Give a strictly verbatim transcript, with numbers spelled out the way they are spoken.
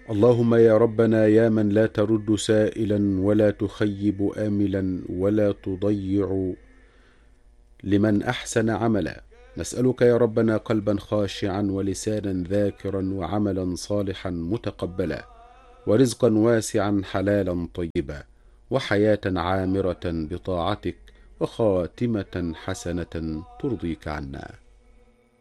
اللهم يا ربنا يا من لا ترد سائلا ولا تخيب آملا ولا تضيع لمن أحسن عملا، نسألك يا ربنا قلبا خاشعا ولسانا ذاكرا وعملا صالحا متقبلا، ورزقا واسعا حلالا طيبا، وحياة عامرة بطاعتك، وخاتمة حسنة ترضيك عنا.